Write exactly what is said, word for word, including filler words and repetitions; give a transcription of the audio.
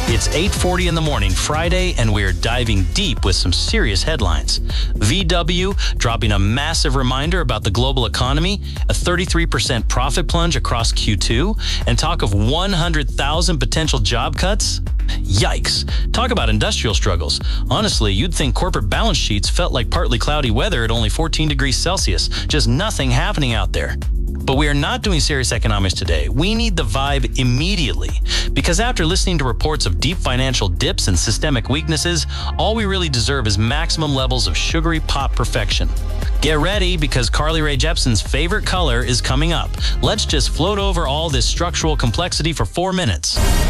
It's eight forty in the morning, Friday, and we're diving deep with some serious headlines. V W dropping a massive reminder about the global economy, a thirty-three percent profit plunge across Q two, and talk of one hundred thousand potential job cuts? Yikes. Talk about industrial struggles. Honestly, you'd think corporate balance sheets felt like partly cloudy weather at only fourteen degrees Celsius. Just nothing happening out there. But we are not doing serious economics today. We need the vibe immediately. Because after listening to reports of deep financial dips and systemic weaknesses, all we really deserve is maximum levels of sugary pop perfection. Get ready, because Carly Rae Jepsen's favorite color is coming up. Let's just float over all this structural complexity for four minutes.